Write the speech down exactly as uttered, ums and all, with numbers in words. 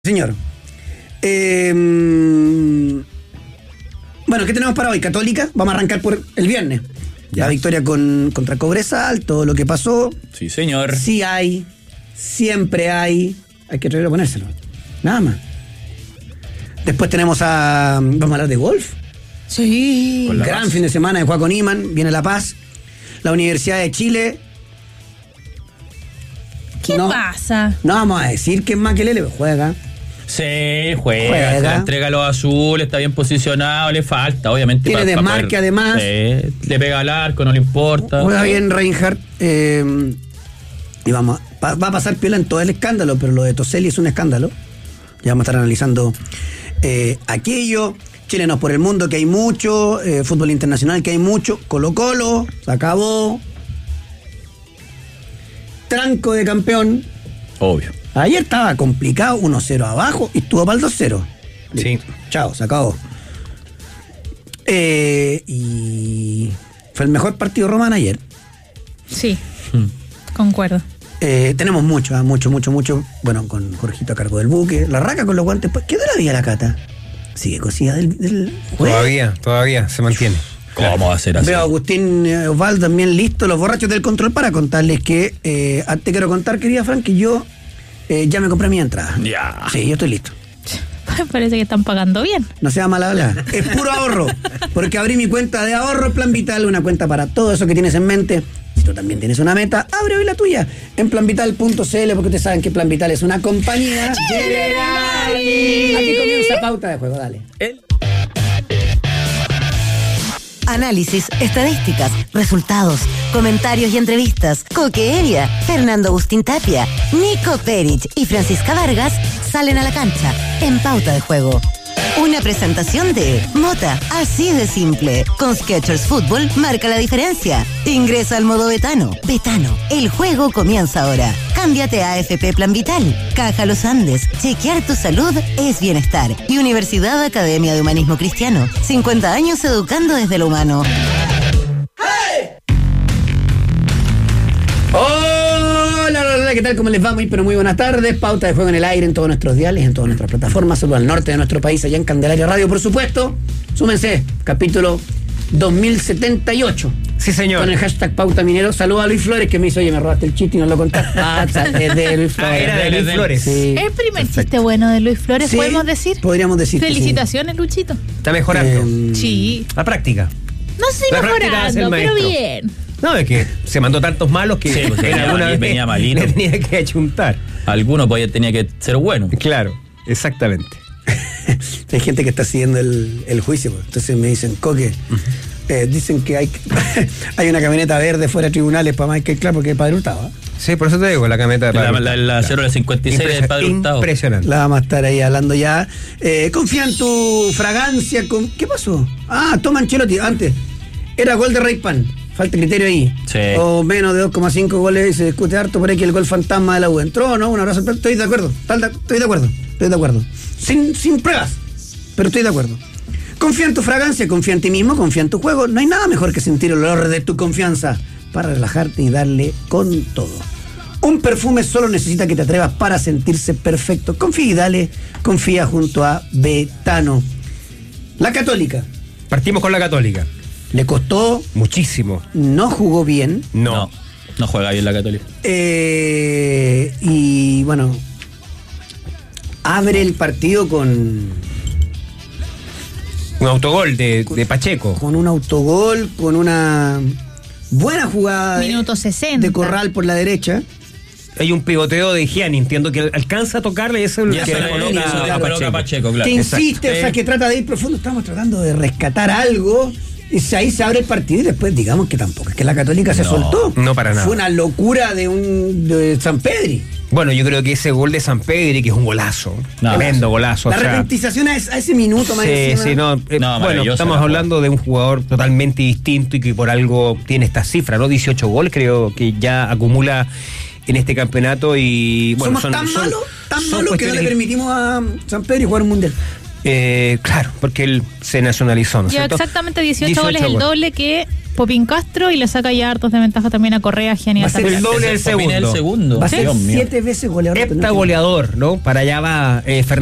Señor. Eh, bueno, ¿qué tenemos para hoy? Católica. Vamos a arrancar por el viernes. Ya. La victoria con, contra Cobresal, todo lo que pasó. Sí, señor. Sí hay, siempre hay. Hay que traerlo a ponérselo. Nada más. Después tenemos a... Vamos a hablar de golf. Sí. Gran Paz. Fin de semana de Joaquín Iman. Viene La Paz. La Universidad de Chile. ¿Qué no, pasa? No vamos a decir que es más que Lele, juega. Sí, juega, juega. Se le entrega los azules, está bien posicionado, le falta, obviamente. Tiene para, desmarque para además. Sí, le pega al arco, no le importa. Juega bien Reinhardt. Eh, y vamos, va, va a pasar piola en todo el escándalo, pero lo de Toselli es un escándalo. Ya vamos a estar analizando eh, aquello. Chilenos por el mundo, que hay mucho. Eh, fútbol internacional, que hay mucho. Colo Colo, se acabó. Tranco de campeón. Obvio. Ayer estaba complicado, uno cero abajo y estuvo para el dos cero. Sí. Chao, se acabó. Eh, y fue el mejor partido Román ayer. Sí, Hmm. concuerdo. Eh, tenemos mucho, ¿eh? mucho, mucho, mucho. Bueno, con Jorgito a cargo del buque. La Raca con los guantes. ¿Qué de la vida la Cata? ¿Sigue cosida del, del juego? Todavía, todavía se mantiene. ¿Cómo va a ser así? Veo a Agustín eh, Osvaldo también listo, los borrachos del control, para contarles que, eh, te quiero contar, querida Fran, que yo eh, ya me compré mi entrada. Ya. Sí, yo estoy listo. Parece que están pagando bien. No sea mal hablar. Es puro ahorro. Porque abrí mi cuenta de ahorro Plan Vital, una cuenta para todo eso que tienes en mente. Si tú también tienes una meta, abre hoy la tuya en plan vital punto c l, porque ustedes saben que Plan Vital es una compañía Generali. Aquí comienza Pauta de Juego, dale. El... Análisis, estadísticas, resultados, comentarios y entrevistas. Coque Evia, Fernando Agustín Tapia, Nico Perich y Francisca Vargas salen a la cancha en Pauta de Juego. Una presentación de Mota, así de simple. Con Skechers Fútbol marca la diferencia. Ingresa al modo Betano. Betano, el juego comienza ahora. Cámbiate a A F P Plan Vital. Caja Los Andes, chequear tu salud es bienestar. Y Universidad Academia de Humanismo Cristiano, cincuenta años educando desde lo humano. ¡Hey! Hola, hola, hola, ¿qué tal? ¿Cómo les va? Muy, pero muy buenas tardes. Pauta de Juego en el aire en todos nuestros diales, en todas nuestras plataformas, solo al norte de nuestro país, allá en Candelaria Radio, por supuesto. Súmense, capítulo dos mil setenta y ocho. Sí, señor. Con el hashtag Pauta Minero. Saludos a Luis Flores, que me hizo, oye, me robaste el chiste y no lo contaste. Ah, es de Luis Flores. Ah, era de Luis Flores. Sí. El primer Perfecto. chiste bueno de Luis Flores, Sí, ¿podemos decir? Podríamos decir. Felicitaciones, Luchito. Está mejorando. Eh, Sí. La práctica. No sé La práctica hace el mejorando, pero maestro. bien. No, es que se mandó tantos malos que Sí, pues, en venía alguna mal- vez venía malito. le tenía que achuntar. Alguno pues, tenía que ser bueno. Claro, exactamente. Hay gente que está siguiendo el, el juicio, pues. Entonces me dicen, Coque, eh, dicen que hay hay una camioneta verde fuera de tribunales para Michael Clark porque es Padre Hurtado, ¿eh? Sí, por eso te digo, la camioneta de La, Padre la, la, Hurtado. cero cincuenta y seis del Padre Hurtado. Impresionante. La vamos a estar ahí hablando ya. Eh, confía en tu fragancia. Con... ¿Qué pasó? Ah, toma Ancelotti. Antes, era gol de Ray Pan. Falta criterio ahí. Sí. O menos de dos coma cinco goles y se discute harto por ahí que el gol fantasma de la U. Entró, ¿no? Un abrazo. Estoy de acuerdo. Estoy de acuerdo. Estoy de acuerdo. Sin, sin pruebas. Pero estoy de acuerdo. Confía en tu fragancia, confía en ti mismo, confía en tu juego. No hay nada mejor que sentir el olor de tu confianza para relajarte y darle con todo. Un perfume solo necesita que te atrevas para sentirse perfecto. Confía y dale. Confía junto a Betano. La Católica. Partimos con la Católica. Le costó, Muchísimo. no jugó bien. No. No, no juega bien la Católica. Eh, y bueno, abre el partido con, Un autogol de, de Pacheco. con un autogol, con una buena jugada de- Minuto sesenta. de Corral por la derecha. Hay un pivoteo de Gianni, entiendo que alcanza a tocarle y eso es lo Y que eso le le coloca eso le a coloca a Pacheco. Pacheco, claro. Que insiste, Exacto. o sea, que trata de ir profundo. Estamos tratando de rescatar algo. Y si ahí se abre el partido y después digamos que tampoco. Es que la Católica se No, soltó. no para nada. Fue una locura de un de San Pedri. Bueno, yo creo que ese gol de San Pedri, que es un golazo, No, tremendo golazo. La o sea, repentización a ese, a ese minuto más sí, encima. sí, no, eh, No, bueno, maravillosa estamos la hablando de un jugador totalmente distinto y que por algo tiene esta cifra, ¿no? dieciocho goles creo que ya acumula en este campeonato y bueno, Somos son, tan son- malos, tan son malos que no le cuestiones- permitimos a San Pedro jugar un mundial. Eh, claro, porque él se nacionalizó, ¿no es Lleva cierto? exactamente dieciocho, dieciocho goles, el goles. doble que Popín Castro, y le saca ya hartos de ventaja también a Correa, Gianni Va a ser Altamirano. el doble del Ese Popín es el segundo. segundo. Va a ser Dios mío. siete veces goleador. Hepta goleador, ¿no? Para allá va eh, Fernando